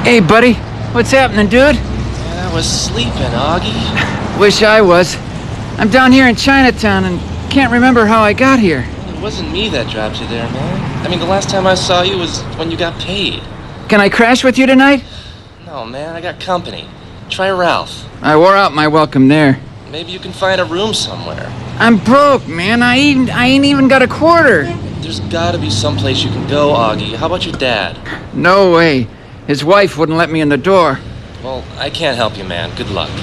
Hey, buddy. What's happening, dude? Man, I was sleeping, Augie. Wish I was. I'm down here in Chinatown and can't remember how I got here. Well, it wasn't me that dropped you there, man. I mean, the last time I saw you was when you got paid. Can I crash with you tonight? No, man, I got company. Try Ralph. I wore out my welcome there. Maybe you can find a room somewhere. I'm broke, man. I ain't even got a quarter. There's gotta be someplace you can go, Augie. How about your dad? No way. His wife wouldn't let me in the door. Well, I can't help you, man. Good luck.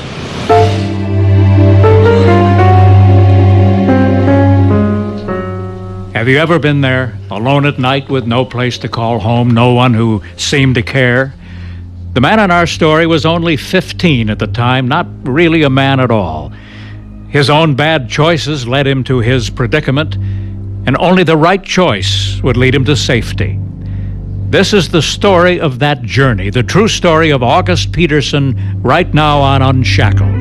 Have you ever been there, alone at night with no place to call home, no one who seemed to care? The man in our story was only 15 at the time, not really a man at all. His own bad choices led him to his predicament, and only the right choice would lead him to safety. This is the story of that journey, the true story of August Peterson, right now on Unshackled.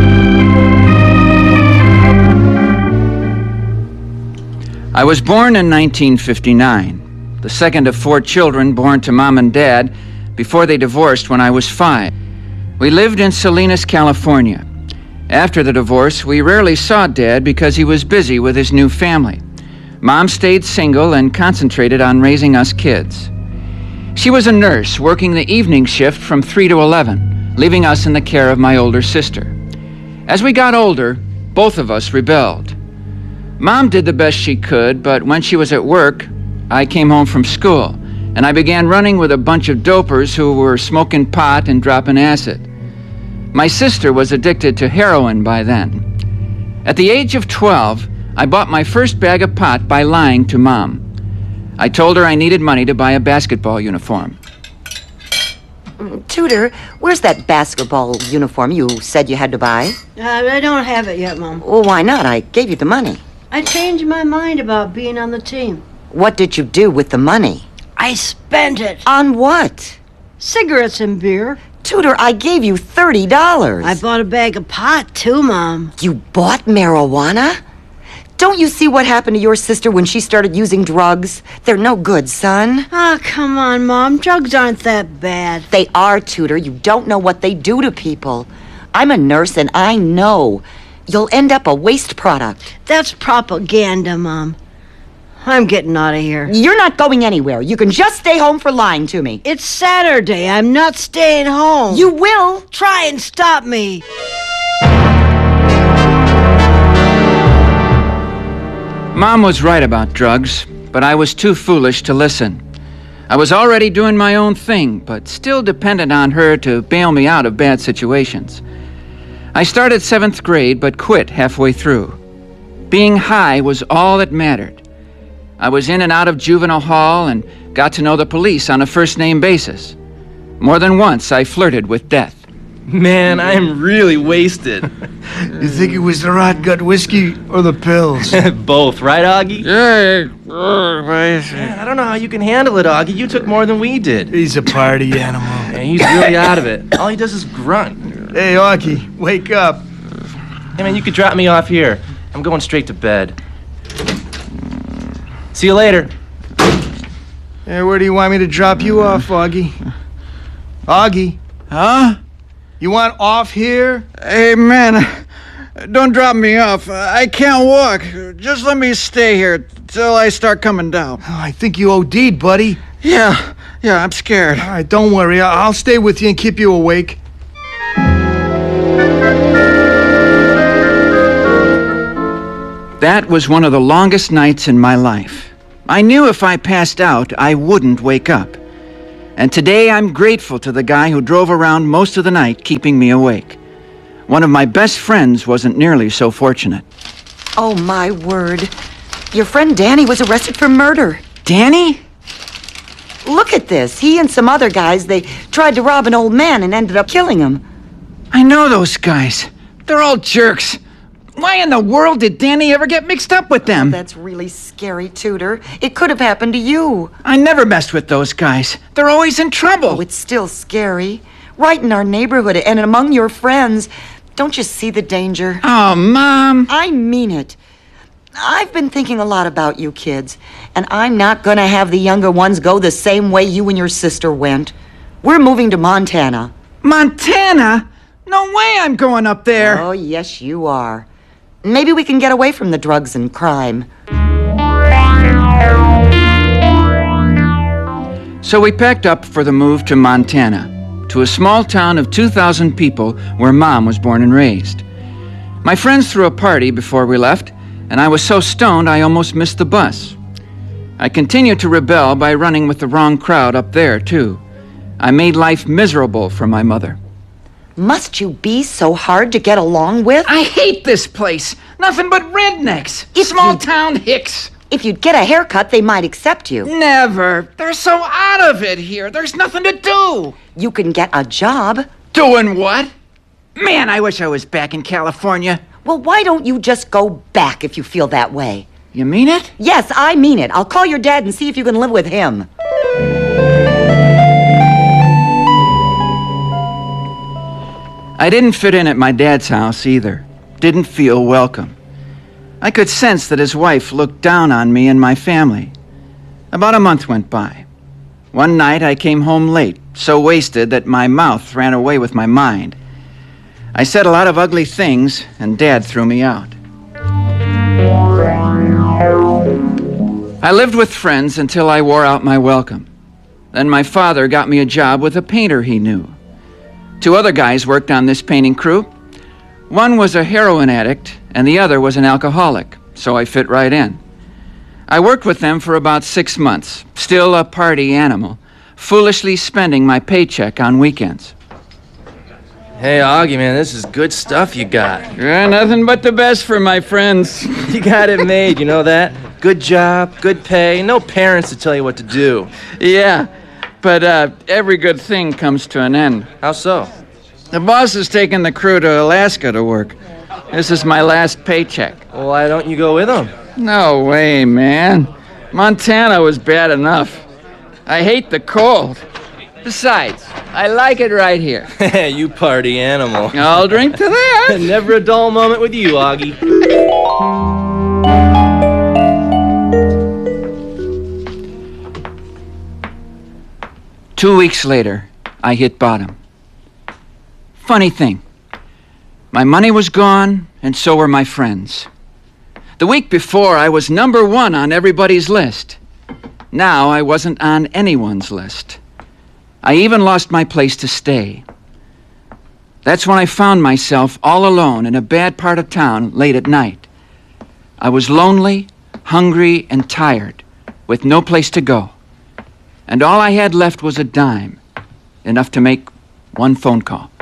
I was born in 1959, the second of 4 children born to Mom and Dad before they divorced when I was 5. We lived in Salinas, California. After the divorce, we rarely saw Dad because he was busy with his new family. Mom stayed single and concentrated on raising us kids. She was a nurse working the evening shift from 3 to 11, leaving us in the care of my older sister. As we got older, both of us rebelled. Mom did the best she could, but when she was at work, I came home from school, and I began running with a bunch of dopers who were smoking pot and dropping acid. My sister was addicted to heroin by then. At the age of 12, I bought my first bag of pot by lying to Mom. I told her I needed money to buy a basketball uniform. Tudor, where's that basketball uniform you said you had to buy? I don't have it yet, Mom. Well, why not? I gave you the money. I changed my mind about being on the team. What did you do with the money? I spent it. On what? Cigarettes and beer. Tudor, I gave you $30. I bought a bag of pot, too, Mom. You bought marijuana? Don't you see what happened to your sister when she started using drugs? They're no good, son. Oh, come on, Mom. Drugs aren't that bad. They are, Tudor. You don't know what they do to people. I'm a nurse and I know. You'll end up a waste product. That's propaganda, Mom. I'm getting out of here. You're not going anywhere. You can just stay home for lying to me. It's Saturday. I'm not staying home. You will. Try and stop me. Mom was right about drugs, but I was too foolish to listen. I was already doing my own thing, but still dependent on her to bail me out of bad situations. I started 7th grade, but quit halfway through. Being high was all that mattered. I was in and out of juvenile hall and got to know the police on a first-name basis. More than once, I flirted with death. Man, I'm really wasted. You think it was the rot gut whiskey or the pills? Both, right, Augie? Yeah. Man, I don't know how you can handle it, Augie. You took more than we did. He's a party animal. And he's really out of it. All he does is grunt. Hey, Augie, wake up. Hey, man, you could drop me off here. I'm going straight to bed. See you later. Hey, where do you want me to drop you off, Augie? Augie, Huh? you want off here? Hey, man, don't drop me off. I can't walk. Just let me stay here till I start coming down. Oh, I think you OD'd, buddy. Yeah, I'm scared. All right, don't worry. I'll stay with you and keep you awake. That was one of the longest nights in my life. I knew if I passed out, I wouldn't wake up. And today I'm grateful to the guy who drove around most of the night keeping me awake. One of my best friends wasn't nearly so fortunate. Oh, my word. Your friend Danny was arrested for murder. Danny? Look at this. He and some other guys, they tried to rob an old man and ended up killing him. I know those guys. They're all jerks. Why in the world did Danny ever get mixed up with them? That's really scary, Tudor. It could have happened to you. I never messed with those guys. They're always in trouble. Oh, it's still scary. Right in our neighborhood and among your friends. Don't you see the danger? Oh, Mom. I mean it. I've been thinking a lot about you kids, and I'm not gonna have the younger ones go the same way you and your sister went. We're moving to Montana. Montana? No way I'm going up there. Oh, yes, you are. Maybe we can get away from the drugs and crime. So we packed up for the move to Montana, to a small town of 2,000 people where Mom was born and raised. My friends threw a party before we left, and I was so stoned I almost missed the bus. I continued to rebel by running with the wrong crowd up there, too. I made life miserable for my mother. Must you be so hard to get along with? I hate this place. Nothing but rednecks. Small-town hicks. If you'd get a haircut, they might accept you. Never. They're so out of it here. There's nothing to do. You can get a job. Doing what? Man, I wish I was back in California. Well, why don't you just go back if you feel that way? You mean it? Yes, I mean it. I'll call your dad and see if you can live with him. I didn't fit in at my dad's house either. Didn't feel welcome. I could sense that his wife looked down on me and my family. About a month went by. One night I came home late, so wasted that my mouth ran away with my mind. I said a lot of ugly things, and Dad threw me out. I lived with friends until I wore out my welcome. Then my father got me a job with a painter he knew. 2 other guys worked on this painting crew. One was a heroin addict, and the other was an alcoholic, so I fit right in. I worked with them for about 6 months, still a party animal, foolishly spending my paycheck on weekends. Hey, Augie, man, this is good stuff you got. Yeah, nothing but the best for my friends. You got it made, you know that? Good job, good pay, no parents to tell you what to do. Yeah, but every good thing comes to an end. How so? The boss is taking the crew to Alaska to work. This is my last paycheck. Well, why don't you go with them? No way, man. Montana was bad enough. I hate the cold. Besides, I like it right here. You party animal. I'll drink to that. Never a dull moment with you, Augie. Two weeks later, I hit bottom. Funny thing, my money was gone, and so were my friends. The week before, I was number 1 on everybody's list. Now I wasn't on anyone's list. I even lost my place to stay. That's when I found myself all alone in a bad part of town late at night. I was lonely, hungry, and tired, with no place to go. And all I had left was a dime, enough to make one phone call.